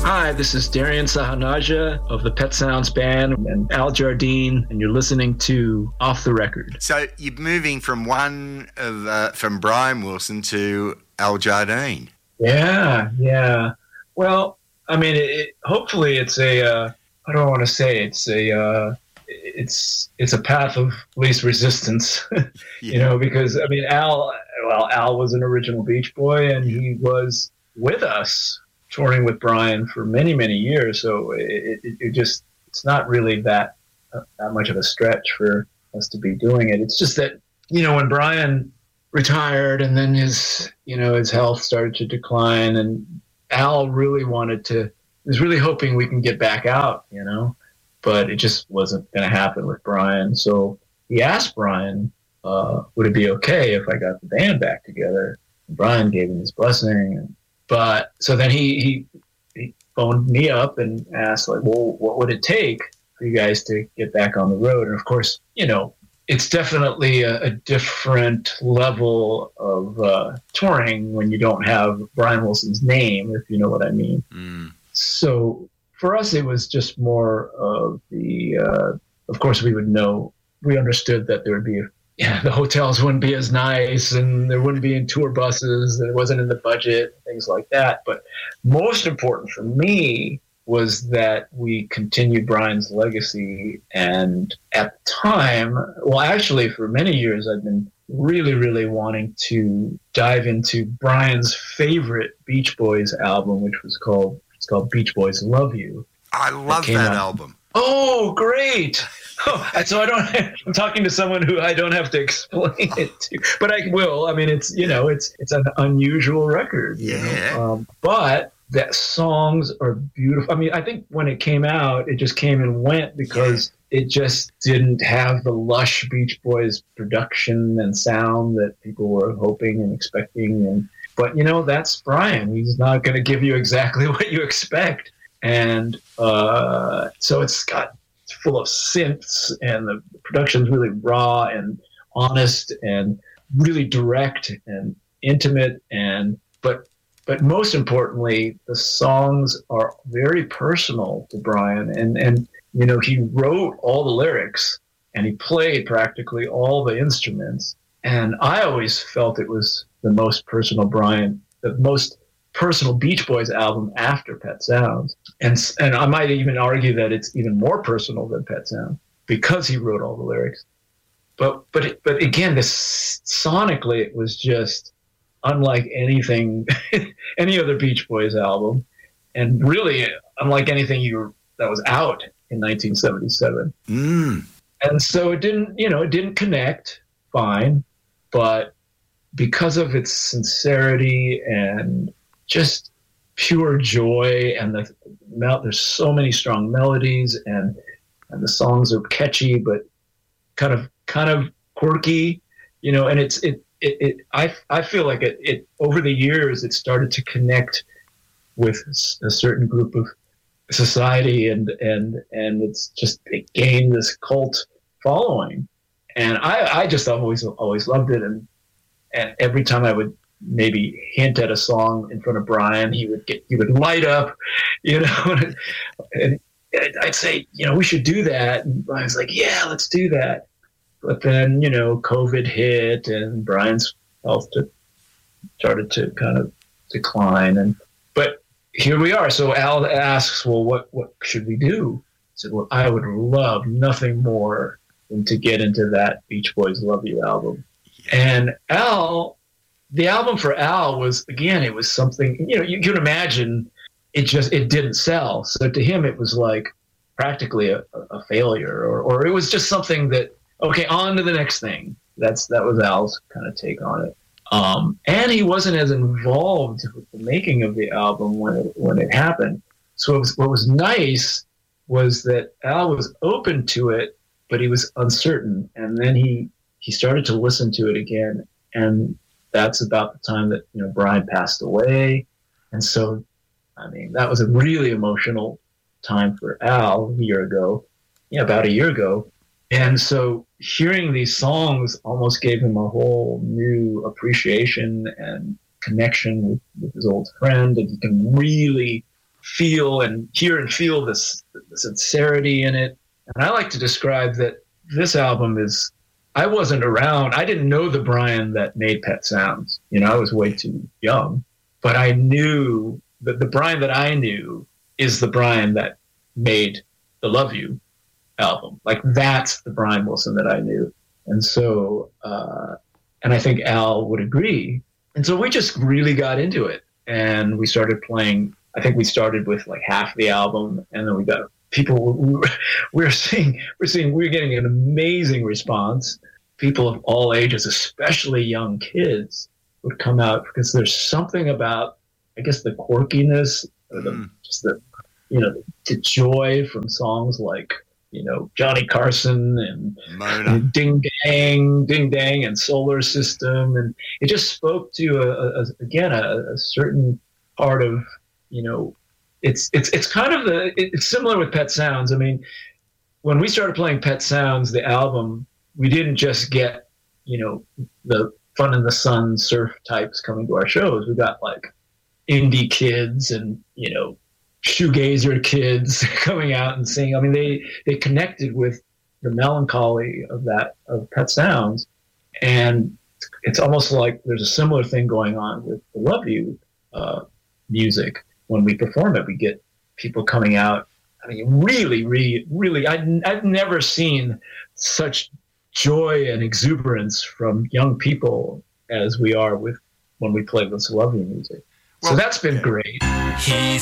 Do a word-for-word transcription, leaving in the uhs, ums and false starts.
Hi, this is Darian Sahanaja of the Pet Sounds Band and Al Jardine, and you're listening to Off the Record. So you're moving from one of uh, from Brian Wilson to Al Jardine. Yeah, yeah. Well, I mean, it, it, hopefully it's a. Uh, how do I want to say? It's a. Uh, it's it's a path of least resistance, Yeah. you know, because I mean, Al. Well, Al was an original Beach Boy, and he was with us, touring with Brian for many, many years. So it, it, it just, it's not really that, uh, that much of a stretch for us to be doing it. It's just that, you know, when Brian retired and then his, you know, his health started to decline, and Al really wanted to, was really hoping we can get back out, you know, but it just wasn't going to happen with Brian. So he asked Brian, uh, would it be okay if I got the band back together? And Brian gave him his blessing. And But so then he, he he phoned me up and asked, like, well, what would it take for you guys to get back on the road? And of course, you know, it's definitely a, a different level of uh, touring when you don't have Brian Wilson's name, if you know what I mean. Mm. So for us, it was just more of the, uh, of course, we would know, we understood that there would be a Yeah, the hotels wouldn't be as nice, and there wouldn't be in tour buses, and it wasn't in the budget, things like that. But most important for me was that we continued Brian's legacy. And at the time, well, actually, for many years, I've been really, really wanting to dive into Brian's favorite Beach Boys album, which was called, it's called Beach Boys Love You. I love that, that album. Oh, great. Oh, so I don't, I'm talking to someone who I don't have to explain it to, but I will. I mean, it's, you know, it's, it's an unusual record. You Yeah. know? Um, but the songs are beautiful. I mean, I think when it came out, it just came and went because yeah. it just didn't have the lush Beach Boys production and sound that people were hoping and expecting. And, but you know, that's Brian. He's not going to give you exactly what you expect. And uh, so it's got, full of synths, and the production's really raw and honest and really direct and intimate, and but but most importantly, the songs are very personal to Brian, and and you know, he wrote all the lyrics and he played practically all the instruments, and I always felt it was the most personal Brian, the most personal Beach Boys album after Pet Sounds. And and I might even argue that it's even more personal than Pet Sounds because he wrote all the lyrics. But but but again, this sonically, it was just unlike anything, any other Beach Boys album, and really unlike anything you were, that was out in nineteen seventy-seven. Mm. And so it didn't, you know, it didn't connect fine, but because of its sincerity and just pure joy, and the there's so many strong melodies, and and the songs are catchy but kind of kind of quirky, you know. And it's it it, it I I feel like it, it over the years it started to connect with a certain group of society, and and and it's just it gained this cult following, and I I just always always loved it, and and every time I would maybe hint at a song in front of Brian, he would get, he would light up, you know, and I'd say, you know, we should do that. And Brian's like, yeah, let's do that. But then, you know, COVID hit and Brian's health to, started to kind of decline. And, but here we are. So Al asks, well, what, what should we do? I said, well, I would love nothing more than to get into that Beach Boys Love You album. And Al, the album for Al was, again, it was something, you know, you can imagine it just, it didn't sell. So to him, it was like practically a, a failure, or, or it was just something that, okay, on to the next thing. That's, that was Al's kind of take on it. Um, and he wasn't as involved with the making of the album when it, when it happened. So it was, what was nice was that Al was open to it, but he was uncertain. And then he, he started to listen to it again, and that's about the time that, you know, Brian passed away. And so, I mean, that was a really emotional time for Al a year ago, yeah, about a year ago. And so hearing these songs almost gave him a whole new appreciation and connection with, with his old friend. And you can really feel and hear and feel this, this sincerity in it. And I like to describe that this album is, I wasn't around. I didn't know the Brian that made Pet Sounds. You know, I was way too young, but I knew that the Brian that I knew is the Brian that made the Love You album. Like, that's the Brian Wilson that I knew. And so, uh, and I think Al would agree. And so we just really got into it, and we started playing. I think we started with like half the album, and then we got people. We were, we were seeing, we're seeing, we're getting an amazing response. People of all ages, especially young kids, would come out because there's something about, I guess, the quirkiness or the mm. just the, you know, the joy from songs like, you know, Johnny Carson and, and Ding Dang, Ding Dang and Solar System. And it just spoke to, a, a, again, a, a certain part of, you know, it's it's it's kind of the, it's similar with Pet Sounds. I mean, when we started playing Pet Sounds, the album, we didn't just get, you know, the Fun in the Sun surf types coming to our shows. We got like indie kids and, you know, shoegazer kids coming out and singing. I mean, they, they connected with the melancholy of that, of Pet Sounds. And it's almost like there's a similar thing going on with the Love You uh, music. When we perform it, we get people coming out. I mean, really, really, really, I'd, I've never seen such joy and exuberance from young people as we are with when we play this Love You music. Well, so that's been yeah. great. He's